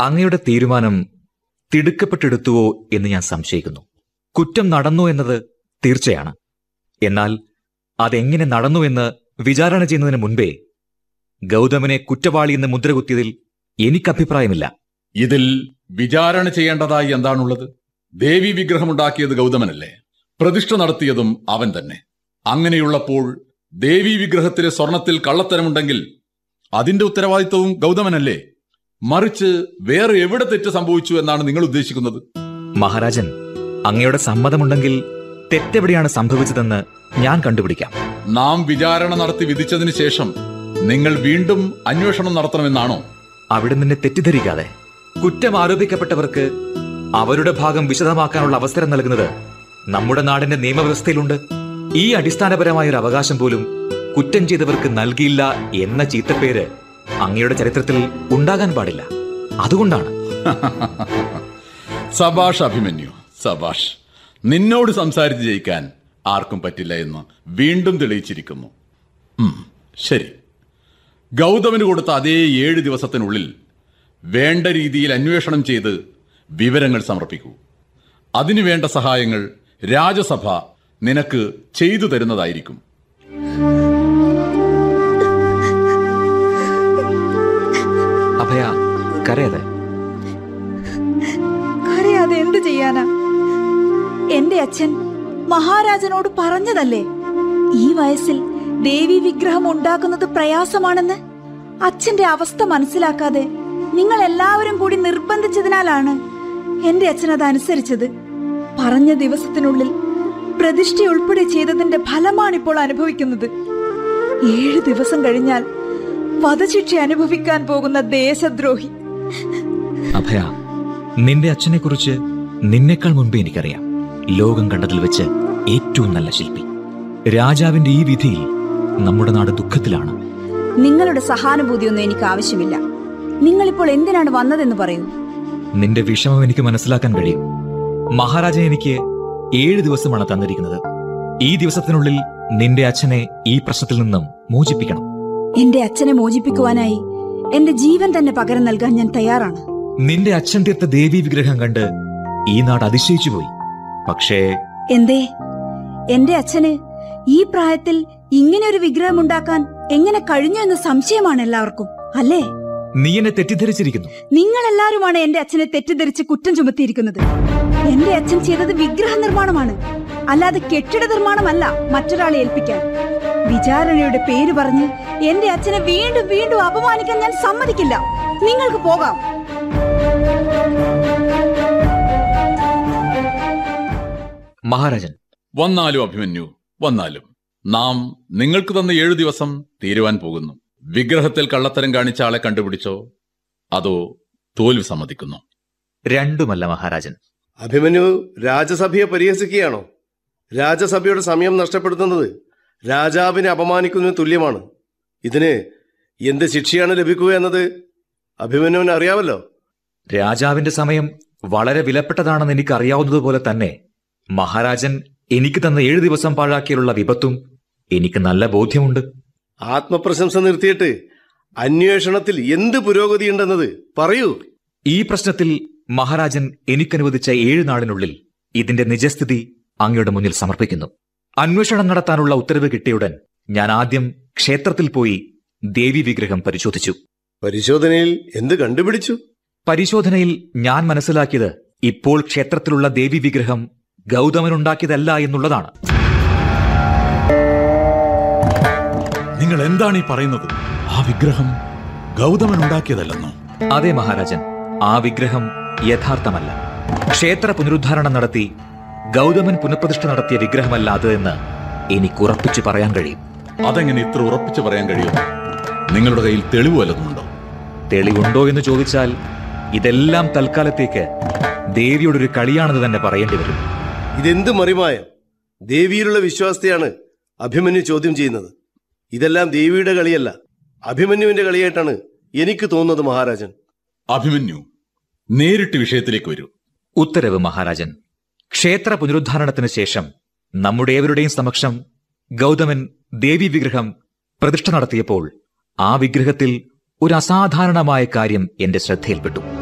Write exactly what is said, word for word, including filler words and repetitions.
അങ്ങയുടെ തീരുമാനം തിടുക്കപ്പെട്ടെടുത്തുവോ എന്ന് ഞാൻ സംശയിക്കുന്നു. കുറ്റം നടന്നു എന്നത് തീർച്ചയാണ്. എന്നാൽ അതെങ്ങനെ നടന്നു എന്ന് വിചാരണ ചെയ്യുന്നതിന് മുൻപേ ഗൗതമനെ കുറ്റവാളിയെന്ന് മുദ്രകുത്തിയതിൽ എനിക്ക് അഭിപ്രായമില്ല. ഇതിൽ വിചാരണ ചെയ്യേണ്ടതായി എന്താണുള്ളത്? ദേവി വിഗ്രഹമുണ്ടാക്കിയത് ഗൗതമനല്ലേ? പ്രതിഷ്ഠ നടത്തിയതും അവൻ തന്നെ. അങ്ങനെയുള്ളപ്പോൾ ദേവി വിഗ്രഹത്തിലെ സ്വർണത്തിൽ കള്ളത്തരമുണ്ടെങ്കിൽ അതിന്റെ ഉത്തരവാദിത്വവും ഗൗതമനല്ലേ? മറിച്ച് വേറെ എവിടെ തെറ്റ് സംഭവിച്ചു എന്നാണ് നിങ്ങൾ ഉദ്ദേശിക്കുന്നത്? മഹാരാജൻ, അങ്ങയുടെ സമ്മതമുണ്ടെങ്കിൽ തെറ്റെവിടെയാണ് സംഭവിച്ചതെന്ന് ഞാൻ കണ്ടുപിടിക്കാം. നാം വിചാരണ നടത്തി വിധിച്ചതിന് ശേഷം നിങ്ങൾ വീണ്ടും അന്വേഷണം നടത്തണമെന്നാണോ? അവിടെ നിന്നെ തെറ്റിദ്ധരിക്കാതെ, കുറ്റം ആരോപിക്കപ്പെട്ടവർക്ക് അവരുടെ ഭാഗം വിശദമാക്കാനുള്ള അവസരം നൽകുന്നത് നമ്മുടെ നാടിന്റെ നിയമവ്യവസ്ഥയിലുണ്ട്. ഈ അടിസ്ഥാനപരമായ ഒരു അവകാശം പോലും കുറ്റം ചെയ്തവർക്ക് നൽകിയില്ല എന്ന ചീത്തപ്പേര് അങ്ങയുടെ ചരിത്രത്തിൽ ഉണ്ടാകാൻ പാടില്ല. അതുകൊണ്ടാണ്. സബാഷ് അഭിമന്യു, സബാഷ്. നിന്നോട് സംസാരിച്ച് ജയിക്കാൻ ആർക്കും പറ്റില്ല എന്ന് വീണ്ടും തെളിയിച്ചിരിക്കുന്നു. ശരി, ഗൗതമന് കൊടുത്ത അതേ ഏഴ് ദിവസത്തിനുള്ളിൽ വേണ്ട രീതിയിൽ അന്വേഷണം ചെയ്ത് വിവരങ്ങൾ സമർപ്പിക്കൂ. അതിനുവേണ്ട സഹായങ്ങൾ രാജസഭ നിനക്ക് ചെയ്തു തരുന്നതായിരിക്കും. അഭയ, കരയാതെ. കരയാതെ എന്ത് ചെയ്യാനാ? എന്റെ അച്ഛൻ മഹാരാജനോട് പറഞ്ഞതല്ലേ ഈ വയസ്സിൽ ദേവി വിഗ്രഹം ഉണ്ടാക്കുന്നത് പ്രയാസമാണെന്ന്. അച്ഛന്റെ അവസ്ഥ മനസ്സിലാക്കാതെ നിങ്ങൾ എല്ലാവരും കൂടി നിർബന്ധിച്ചതിനാലാണ് എന്റെ അച്ഛൻ അതനുസരിച്ചത്. പറഞ്ഞ ദിവസത്തിനുള്ളിൽ പ്രതിഷ്ഠ ഉൾപ്പെടെ ചെയ്തതിന്റെ ഫലമാണിപ്പോൾ അനുഭവിക്കുന്നത്. ഏഴ് ദിവസം കഴിഞ്ഞാൽ വധശിക്ഷ അനുഭവിക്കാൻ പോകുന്ന ദേശദ്രോഹി. അഭയ, നിന്റെ അച്ഛനെ കുറിച്ച് നിന്നേക്കാൾ മുൻപേ എനിക്കറിയാം. ലോകം കണ്ടതിൽ വെച്ച് ഏറ്റവും നല്ല ശില്പി. രാജാവിന്റെ ഈ വിധിയിൽ നമ്മുടെ നാട് ദുഃഖത്തിലാണ്. നിങ്ങളുടെ സഹാനുഭൂതിയൊന്നും എനിക്ക് ആവശ്യമില്ല. നിങ്ങളിപ്പോൾ എന്തിനാണ് വന്നതെന്ന് പറയൂ. നിന്റെ വിഷമം എനിക്ക് മനസ്സിലാക്കാൻ കഴിയും. മഹാരാജൻ എനിക്ക് ഏഴ് ദിവസമാണ് തന്നിരിക്കുന്നത്. ഈ ദിവസത്തിനുള്ളിൽ നിന്റെ അച്ഛനെ ഈ പ്രശ്നത്തിൽ നിന്നും മോചിപ്പിക്കണം. എന്റെ അച്ഛനെ മോചിപ്പിക്കുവാനായി എന്റെ ജീവൻ തന്നെ പകരം നൽകാൻ ഞാൻ തയ്യാറാണ്. നിന്റെ അച്ഛൻ തീർത്ത ദേവി വിഗ്രഹം കണ്ട് ഈ നാട് അതിശയിച്ചു പോയി. പക്ഷേ എന്തേ? എന്റെ അച്ഛന് ഈ പ്രായത്തിൽ ഇങ്ങനെ ഒരു വിഗ്രഹം ഉണ്ടാക്കാൻ എങ്ങനെ കഴിഞ്ഞു എന്ന സംശയമാണ് എല്ലാവർക്കും, അല്ലേ? നീ എന്നെ തെറ്റിദ്ധരിച്ചിരിക്കുന്നു. നിങ്ങൾ എല്ലാവരുമാണ് എന്റെ അച്ഛനെ തെറ്റിദ്ധരിച്ച് കുറ്റം ചുമത്തിയിരിക്കുന്നത്. എന്റെ അച്ഛൻ ചെയ്തത് വിഗ്രഹ നിർമ്മാണമാണ്, അല്ലാതെ കെട്ടിട നിർമ്മാണമല്ല മറ്റൊരാളെ ഏൽപ്പിക്കാൻ. വിചാരണയുടെ പേര് പറഞ്ഞ് എന്റെ അച്ഛനെ വീണ്ടും വീണ്ടും അപമാനിക്കാൻ ഞാൻ സമ്മതിക്കില്ല. നിങ്ങൾക്ക് പോകാം. മഹാരാജൻ, വന്നാലും അഭിമന്യു, വന്നാലും നാം നിങ്ങൾക്ക് തന്ന ഏഴു ദിവസം തീരുവാൻ പോകുന്നു. വിഗ്രഹത്തിൽ കള്ളത്തരം കാണിച്ച ആളെ കണ്ടുപിടിച്ചോ അതോ തോൽവി സമ്മതിക്കുന്നു? രണ്ടുമല്ല മഹാരാജൻ. അഭിമന്യു രാജസഭയെ പരിഹസിക്കുകയാണോ? രാജസഭയുടെ സമയം നഷ്ടപ്പെടുത്തുന്നത് രാജാവിനെ അപമാനിക്കുന്നതിന് തുല്യമാണ്. ഇതിന് എന്ത് ശിക്ഷയാണ് ലഭിക്കുക എന്നത് അഭിമന്യുവിന് അറിയാമല്ലോ. രാജാവിന്റെ സമയം വളരെ വിലപ്പെട്ടതാണെന്ന് എനിക്ക് അറിയാവുന്നതുപോലെ തന്നെ മഹാരാജൻ എനിക്ക് തന്ന ഏഴു ദിവസം പാഴാക്കിയുള്ള വിപത്തും എനിക്ക് നല്ല ബോധ്യമുണ്ട്. ആത്മപ്രശംസ നിർത്തിയിട്ട് അന്വേഷണത്തിൽ എന്ത് പുരോഗതിയുണ്ടെന്നത് പറയൂ. ഈ പ്രശ്നത്തിൽ മഹാരാജൻ എനിക്കനുവദിച്ച ഏഴു നാളിനുള്ളിൽ ഇതിന്റെ നിജസ്ഥിതി അങ്ങയുടെ മുന്നിൽ സമർപ്പിക്കുന്നു. അന്വേഷണം നടത്താനുള്ള ഉത്തരവ് കിട്ടിയുടൻ ഞാൻ ആദ്യം ക്ഷേത്രത്തിൽ പോയി ദേവി വിഗ്രഹം പരിശോധിച്ചു. പരിശോധനയിൽ എന്ത് കണ്ടുപിടിച്ചു? പരിശോധനയിൽ ഞാൻ മനസ്സിലാക്കിയത് ഇപ്പോൾ ക്ഷേത്രത്തിലുള്ള ദേവി വിഗ്രഹം ഗൗതമനുണ്ടാക്കിയതല്ല എന്നുള്ളതാണ്. നിങ്ങൾ എന്താണ് ഈ പറയുന്നത്? ആ വിഗ്രഹം ഗൗതമൻ ഉണ്ടാക്കിയതല്ലെന്നോ? അതെ മഹാരാജൻ, ആ വിഗ്രഹം യഥാർത്ഥമല്ല. ക്ഷേത്ര പുനരുദ്ധാരണം നടത്തി ഗൗതമൻ പുനഃപ്രതിഷ്ഠ നടത്തിയ വിഗ്രഹമല്ല അത് എന്ന് എനിക്ക് ഉറപ്പിച്ചു പറയാൻ കഴിയും. അതെങ്ങനെ ഇത്ര ഉറപ്പിച്ചു പറയാൻ കഴിയും? നിങ്ങളുടെ കയ്യിൽ തെളിവ് വല്ലതുമുണ്ടോ? തെളിവുണ്ടോ എന്ന് ചോദിച്ചാൽ ഇതെല്ലാം തൽക്കാലത്തേക്ക് ദേവിയോടൊരു കളിയാണെന്ന് തന്നെ പറയേണ്ടി വരും. ഇതെന്ത് മറിമായം? ദേവിയിലുള്ള വിശ്വാസത്തെയാണ് അഭിമന്യു ചോദ്യം ചെയ്യുന്നത്. ഇതെല്ലാം ദേവിയുടെ കളിയല്ല, അഭിമന്യുവിന്റെ കളിയായിട്ടാണ് എനിക്ക് തോന്നുന്നത് മഹാരാജൻ. അഭിമന്യു, നേരിട്ട് വിഷയത്തിലേക്ക് വരൂ. ഉത്തരവ് മഹാരാജൻ. ക്ഷേത്ര പുനരുദ്ധാരണത്തിന് ശേഷം നമ്മുടെ ഏവരുടെയും സമക്ഷം ഗൗതമൻ ദേവി വിഗ്രഹം പ്രതിഷ്ഠ നടത്തിയപ്പോൾ ആ വിഗ്രഹത്തിൽ ഒരു അസാധാരണമായ കാര്യം എന്റെ ശ്രദ്ധയിൽപ്പെട്ടു.